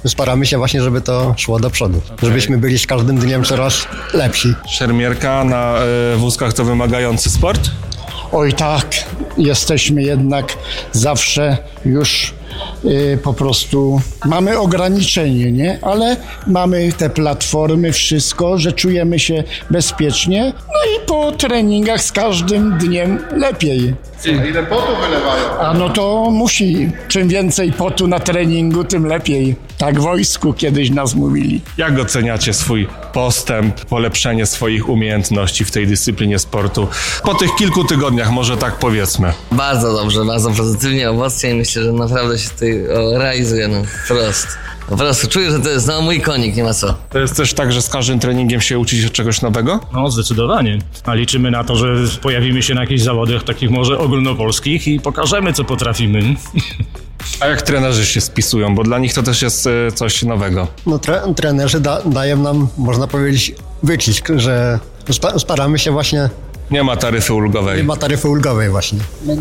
staramy się właśnie, żeby to szło do przodu. Żebyśmy byli z każdym dniem coraz lepsi. Szermierka na wózkach to wymagający sport? Oj tak, jesteśmy jednak zawsze już po prostu mamy ograniczenie, nie? Ale mamy te platformy, wszystko, że czujemy się bezpiecznie. No i po treningach z każdym dniem lepiej. Ile potu wylewają? A no to musi. Czym więcej potu na treningu, tym lepiej. Tak w wojsku kiedyś nas mówili. Jak oceniacie swój postęp, polepszenie swoich umiejętności w tej dyscyplinie sportu? Po tych kilku tygodniach, może tak powiedzmy. Bardzo dobrze, bardzo pozytywnie, owocnie i myślę, że naprawdę się tutaj realizuje, no wprost. Po prostu czuję, że to jest mój konik, nie ma co. To jest też tak, że z każdym treningiem się uczycie czegoś nowego? No, zdecydowanie. A liczymy na to, że pojawimy się na jakichś zawodach takich może ogólnopolskich i pokażemy, co potrafimy. A jak trenerzy się spisują? Bo dla nich to też jest coś nowego. No trenerzy dają nam, można powiedzieć, wycisk, że staramy się właśnie. Nie ma taryfy ulgowej. Nie ma taryfy ulgowej właśnie.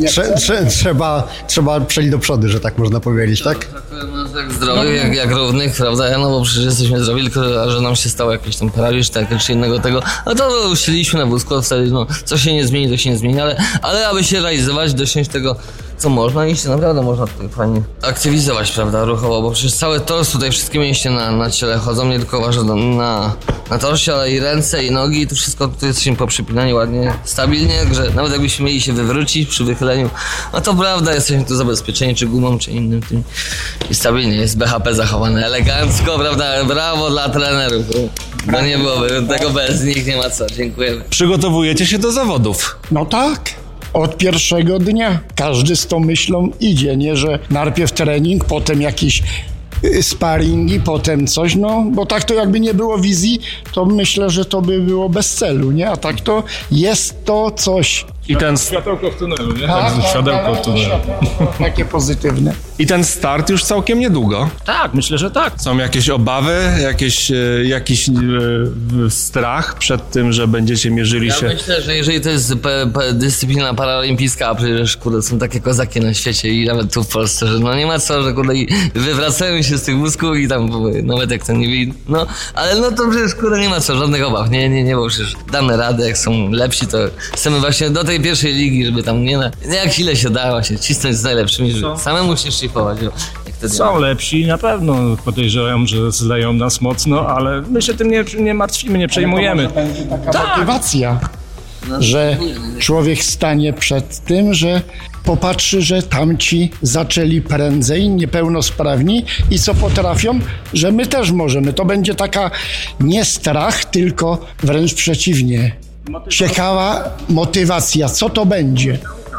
Trzeba przejść do przodu, że tak można powiedzieć, tak? Tak zdrowy, jak równych, prawda? No bo przecież jesteśmy zdrowi, tylko że nam się stało jakiś tam paraliż, tak, czy innego tego. No to usiedliśmy na wózku, wtedy no, co się nie zmieni, to się nie zmieni, ale aby się realizować, dosiąść tego, co można i się naprawdę można tutaj fajnie aktywizować, prawda, ruchowo, bo przecież cały tors, tutaj wszystkie mięśnie na ciele chodzą, nie tylko wasze na torsie, ale i ręce, i nogi, i to wszystko tutaj jesteśmy poprzypinani ładnie, stabilnie, że nawet jakbyśmy mieli się wywrócić przy wychyleniu, no to prawda, jesteśmy tu zabezpieczeni, czy gumą, czy innym tym i stabilnie, jest BHP zachowane elegancko, prawda, brawo dla trenerów, bo nie byłoby tego bez nich, nie ma co, dziękujemy. Przygotowujecie się do zawodów. No tak. Od pierwszego dnia. Każdy z tą myślą idzie, nie? Że najpierw trening, potem jakieś sparingi, potem coś, no, bo tak to jakby nie było wizji, to myślę, że to by było bez celu, nie? A tak to jest to coś. I ten, Światełko w tunelu, nie? Tak, Światełko w tunelu. Takie pozytywne. I ten start już całkiem niedługo. Tak, myślę, że tak. Są jakieś obawy, jakiś strach przed tym, że będziecie mierzyli Ja się? myślę, że jeżeli to jest dyscyplina paraolimpijska, a przecież kurde, są takie kozaki na świecie i nawet tu w Polsce, że no nie ma co, że kurde i wywracają się z tych wózków i tam nawet jak to nie wie, no ale no to przecież kurde nie ma co, żadnych obaw, nie, bo przecież damy radę, jak są lepsi, to chcemy właśnie do tej pierwszej ligi, żeby tam nie jak ile się da właśnie cisnąć z najlepszymi, żeby samemu się szlifować. Są lepsi, na pewno podejrzewam, że zleją nas mocno, ale my się tym nie martwimy, nie przejmujemy. Będzie taka motywacja, że człowiek stanie przed tym, że popatrzy, że tamci zaczęli prędzej, niepełnosprawni i co potrafią, że my też możemy. To będzie taka nie strach, tylko wręcz przeciwnie. Ciekawa motywacja. Co to będzie?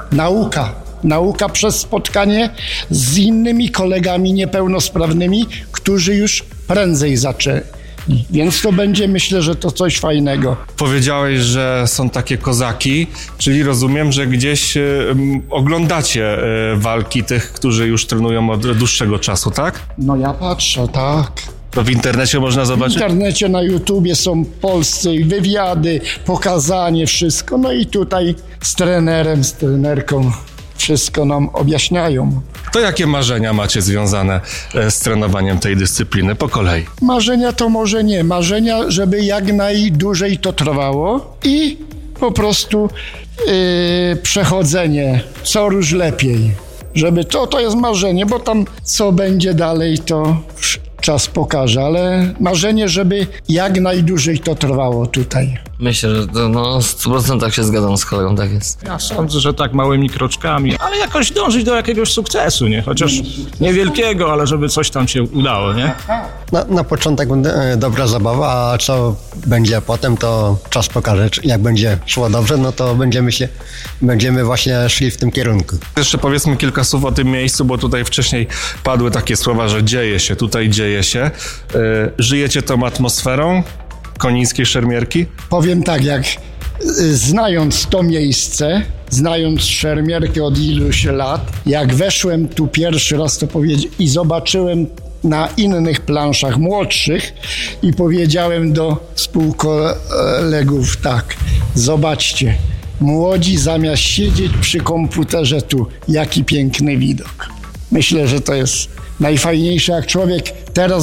Nauka przez spotkanie z innymi kolegami niepełnosprawnymi, którzy już prędzej zaczęli. Więc to będzie, myślę, że to coś fajnego. Powiedziałeś, że są takie kozaki, czyli rozumiem, że gdzieś oglądacie walki tych, którzy już trenują od dłuższego czasu, tak? No ja patrzę, tak. To w internecie można W zobaczyć? internecie, na YouTubie są polscy wywiady, pokazanie, wszystko. No i tutaj z trenerem, z trenerką wszystko nam objaśniają. To jakie marzenia macie związane z trenowaniem tej dyscypliny po kolei? Marzenia to może nie. Marzenia, żeby jak najdłużej to trwało i po prostu przechodzenie coraz lepiej. Żeby to jest marzenie, bo tam co będzie dalej, to czas pokaże, ale marzenie, żeby jak najdłużej to trwało tutaj. Myślę, że to no 100% się zgadzam z kolegą, tak jest. Ja sądzę, że tak małymi kroczkami, ale jakoś dążyć do jakiegoś sukcesu, nie? Chociaż niewielkiego, ale żeby coś tam się udało, nie? Na początek dobra zabawa, a co będzie potem, to czas pokaże. Jak będzie szło dobrze, no to będziemy właśnie szli w tym kierunku. Jeszcze powiedzmy kilka słów o tym miejscu, bo tutaj wcześniej padły takie słowa, że dzieje się, tutaj dzieje się. Żyjecie tą atmosferą konińskiej szermierki? Powiem tak, jak znając to miejsce, znając szermierkę od iluś lat, jak weszłem tu pierwszy raz, to i zobaczyłem na innych planszach młodszych i powiedziałem do współkolegów tak, zobaczcie, młodzi zamiast siedzieć przy komputerze tu, jaki piękny widok. Myślę, że to jest najfajniejsze, jak człowiek teraz